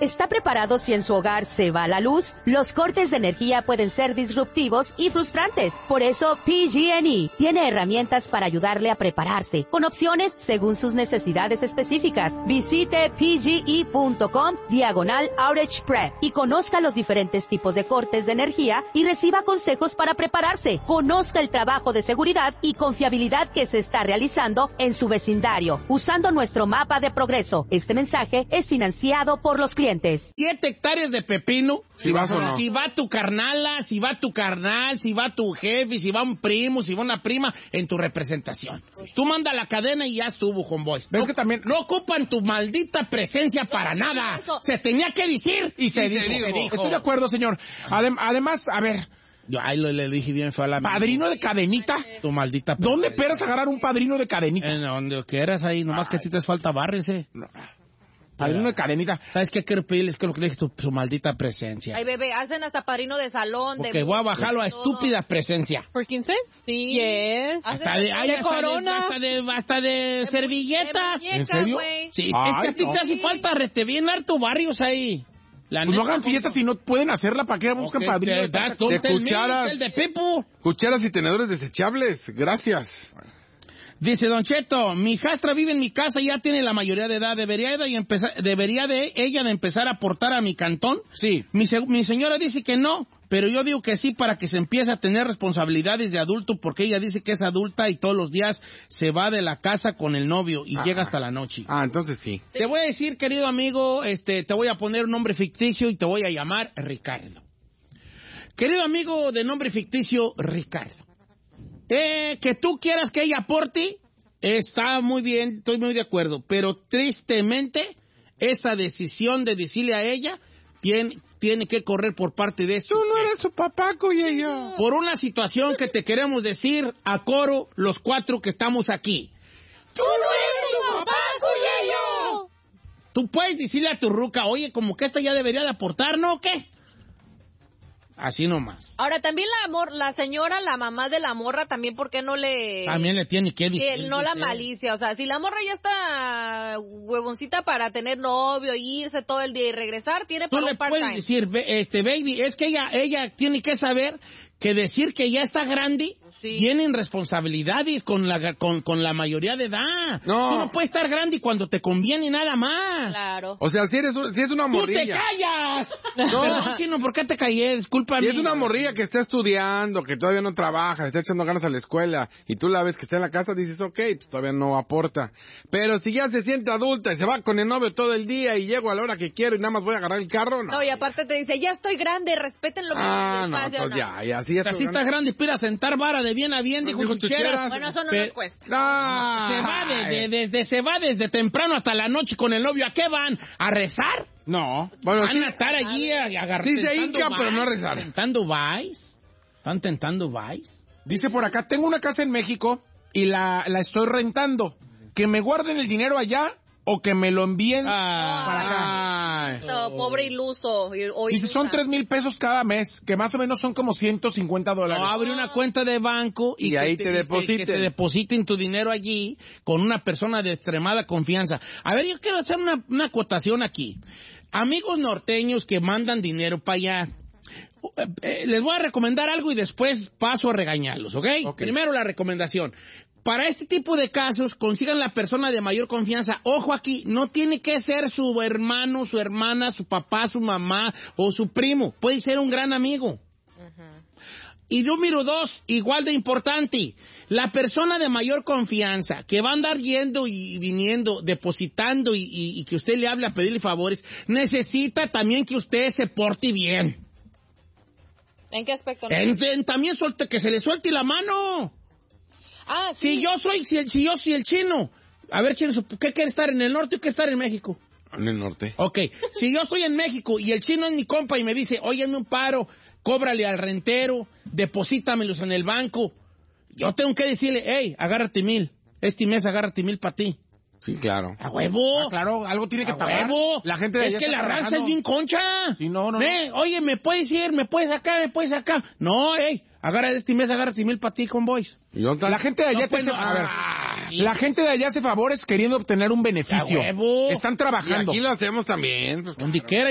¿Está preparado si en su hogar se va la luz? Los cortes de energía pueden ser disruptivos y frustrantes. Por eso, PG&E tiene herramientas para ayudarle a prepararse, con opciones según sus necesidades específicas. Visite pge.com/outage prep y conozca los diferentes tipos de cortes de energía y reciba consejos para prepararse. Conozca el trabajo de seguridad y confiabilidad que se está realizando en su vecindario, usando nuestro mapa de progreso. Este mensaje es financiado por los clientes. 7 hectáreas de pepino. Si vas o no. Si va tu carnala, si va tu carnal, si va tu jefe, si va un primo, si va una prima, en tu representación. Tú manda la cadena y ya estuvo, homeboys. ¿Ves que también no ocupan tu maldita presencia para nada? Se tenía que decir y se dijo. Estoy de acuerdo, señor. Además, a ver... Yo ahí le dije bien fue a la... ¿Padrino de cadenita? Tu maldita presencia. ¿Dónde esperas agarrar un padrino de cadenita? En donde quieras ahí, nomás que a ti te falta bárrese. No. Padrino de cadenita. ¿Sabes qué quiero pedirles? Que lo que le dije, su maldita presencia. Ay, bebé, hacen hasta padrino de salón. Porque voy a bajarlo a estúpida presencia. ¿Por 15? Sí. Yes. Hasta de corona. Hasta de servilletas. De ¿En serio? Sí, Ay, es que a ti te hace falta bien harto barrios ahí. Pues no hagan fiestas si no pueden hacerla. ¿Para qué buscan padrino? De cucharas. El de Pipo. Cucharas y tenedores desechables. Gracias. Dice Don Cheto, mi hijastra vive en mi casa y ya tiene la mayoría de edad. ¿Debería de ella empezar a aportar a mi cantón? Sí. Mi señora dice que no, pero yo digo que sí para que se empiece a tener responsabilidades de adulto, porque ella dice que es adulta y todos los días se va de la casa con el novio y llega hasta la noche. Entonces sí. Te voy a decir, querido amigo, te voy a poner un nombre ficticio y te voy a llamar Ricardo. Querido amigo de nombre ficticio, Ricardo. Que tú quieras que ella aporte, está muy bien, estoy muy de acuerdo, pero tristemente esa decisión de decirle a ella tiene que correr por parte de esto. Tú no eres su papá, Cuyello. Por una situación que te queremos decir a coro los 4 que estamos aquí. ¡Tú no eres su papá, Cuyello! Tú puedes decirle a tu ruca, oye, como que esta ya debería de aportar, ¿no? ¿Qué? Así nomás. Ahora, también la señora, la mamá de la morra, también, ¿por qué no le...? También le tiene que decir. No la malicia, o sea, si la morra ya está huevoncita para tener novio, irse todo el día y regresar, tiene para un part-time. Tú le puedes decir, baby, es que ella tiene que saber que decir que ya está grande... Sí. Tienen responsabilidades con la mayoría de edad. No. Tú no puedes estar grande cuando te conviene nada más. Claro. O sea, si es una morrilla. ¡Tú te callas! No. Perdón, chino, ¿por qué te callé? Discúlpame. Si es una morrilla que está estudiando, que todavía no trabaja, le está echando ganas a la escuela, y tú la ves que está en la casa, dices, ok, pues todavía no aporta. Pero si ya se siente adulta y se va con el novio todo el día y llego a la hora que quiero y nada más voy a agarrar el carro, no. No, y aparte te dice, ya estoy grande, respeten lo que no, pues ya, y así es. Así estás grande y pira a sentar vara de bien a bien, dijo Chucheras. Bueno, eso no nos cuesta. Se va desde temprano hasta la noche con el novio. ¿A qué van? ¿A rezar? No. Bueno, van a estar allí a agarrar. Sí se hinca, pero no a rezar. ¿Tentando vais? ¿Están tentando vais? Dice por acá, tengo una casa en México y la estoy rentando. Que me guarden el dinero allá o que me lo envíen para acá. Pobre iluso. Dice, son 3,000 pesos cada mes, que más o menos son como $150. No, abre una cuenta de banco y ahí te depositen. Que te depositen tu dinero allí con una persona de extremada confianza. A ver, yo quiero hacer una acotación aquí. Amigos norteños que mandan dinero para allá. Les voy a recomendar algo y después paso a regañarlos, ¿ok? Primero la recomendación. Para este tipo de casos, consigan la persona de mayor confianza. Ojo aquí, no tiene que ser su hermano, su hermana, su papá, su mamá o su primo. Puede ser un gran amigo. Y número 2, igual de importante, la persona de mayor confianza que va a andar yendo y viniendo, depositando y que usted le hable a pedirle favores, necesita también que usted se porte bien. ¿En qué aspecto? También que se le suelte la mano. Sí. Si yo soy el chino. A ver, chino, ¿qué quiere estar en el norte o qué estar en México? En el norte. Ok, si yo estoy en México y el chino es mi compa y me dice, oye, hazme un paro, cóbrale al rentero, deposítamelos en el banco. Yo tengo que decirle, hey, agárrate 1,000. Este mes agárrate 1,000 para ti. Sí, claro. ¡A huevo! Claro, algo tiene que pagar. ¡A huevo! La gente de allá es que la raza es bien concha. Sí, no. Oye, ¿me puedes ir? ¿Me puedes acá? No, agárrate este mes, agárrate 1,000 para ti, convoys. La gente de allá la gente de allá hace favores queriendo obtener un beneficio. ¡A huevo! Están trabajando. Y aquí lo hacemos también. Pues, donde quiera.